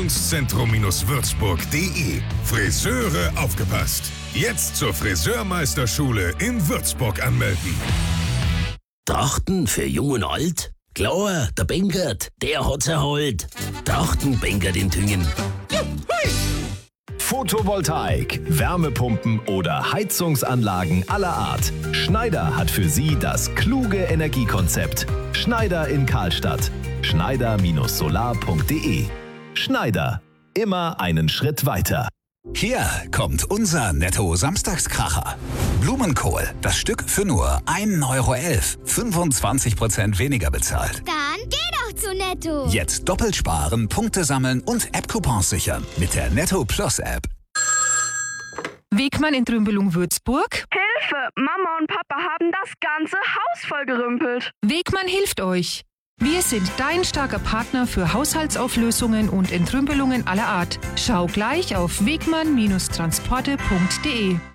Kunstzentrum-würzburg.de. Friseure aufgepasst! Jetzt zur Friseurmeisterschule in Würzburg anmelden. Trachten für Jung und Alt? Klar, der Benkert, der hat's erholt. Trachten Benkert in Tüngen. Photovoltaik, Wärmepumpen oder Heizungsanlagen aller Art. Schneider hat für Sie das kluge Energiekonzept. Schneider in Karlstadt. Schneider-solar.de. Schneider. Immer einen Schritt weiter. Hier kommt unser Netto-Samstagskracher. Blumenkohl, das Stück für nur 1,11 €, 25% weniger bezahlt. Dann geh doch zu Netto. Jetzt doppelt sparen, Punkte sammeln und App-Coupons sichern mit der Netto Plus App. Wegmann in Trümbelung-Würzburg. Hilfe! Mama und Papa haben das ganze Haus vollgerümpelt. Wegmann hilft euch. Wir sind dein starker Partner für Haushaltsauflösungen und Entrümpelungen aller Art. Schau gleich auf wegmann-transporte.de.